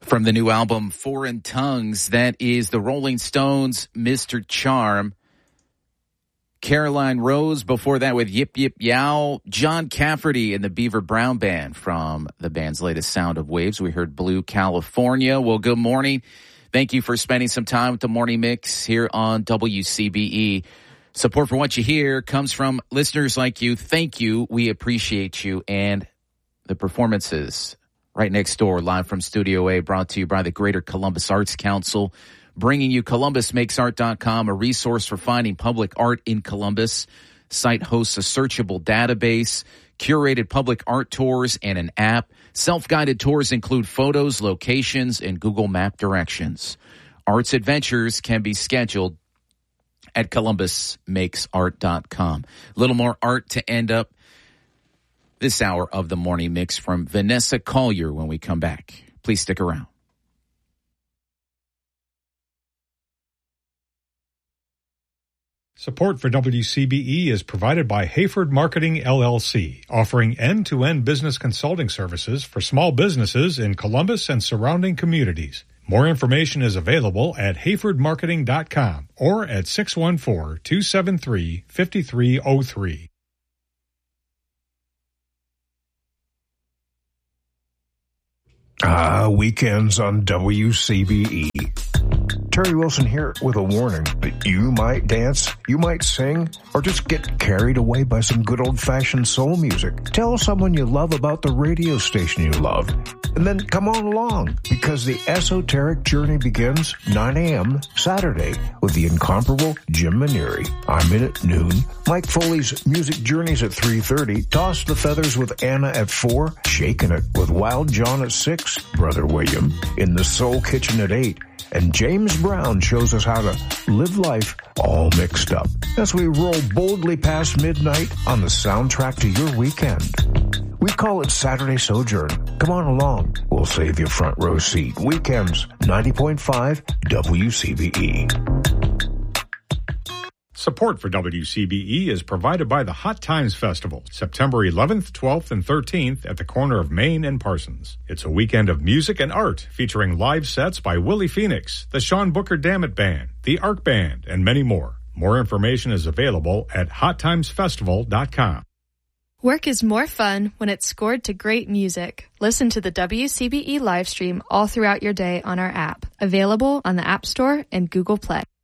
From the new album, Foreign Tongues, that is the Rolling Stones' Mr. Charm. Caroline Rose before that with Yip Yip Yow. John Cafferty and the Beaver Brown Band from the band's latest Sound of Waves. We heard Blue California. Well, good morning. Thank you for spending some time with the Morning Mix here on WCBE. Support for what you hear comes from listeners like you. Thank you. We appreciate you. And the performances right next door, live from Studio A, brought to you by the Greater Columbus Arts Council, bringing you ColumbusMakesArt.com, a resource for finding public art in Columbus. Site hosts a searchable database, curated public art tours, and an app. Self-guided tours include photos, locations, and Google Map directions. Arts adventures can be scheduled at ColumbusMakesArt.com. A little more art to end up this hour of the Morning Mix from Vanessa Collier when we come back. Please stick around. Support for WCBE is provided by Hayford Marketing, LLC, offering end-to-end business consulting services for small businesses in Columbus and surrounding communities. More information is available at hayfordmarketing.com or at 614-273-5303. Weekends on WCBE. Terry Wilson here with a warning that you might dance, you might sing, or just get carried away by some good old-fashioned soul music. Tell someone you love about the radio station you love. And then come on along, because the esoteric journey begins 9 a.m. Saturday with the incomparable Jim Maneri. I'm in at noon. Mike Foley's Music Journeys at 3:30. Toss the Feathers with Anna at 4. Shaking It with Wild John at 6. Brother William in the Soul Kitchen at 8. And James Brown shows us how to live life all mixed up as we roll boldly past midnight on the soundtrack to your weekend. We call it Saturday Sojourn. Come on along. We'll save you a front row seat. Weekends, 90.5 WCBE. Support for WCBE is provided by the Hot Times Festival, September 11th, 12th, and 13th at the corner of Main and Parsons. It's a weekend of music and art featuring live sets by Willie Phoenix, the Sean Booker Dammit Band, the Arc Band, and many more. More information is available at hottimesfestival.com. Work is more fun when it's scored to great music. Listen to the WCBE live stream all throughout your day on our app, available on the App Store and Google Play.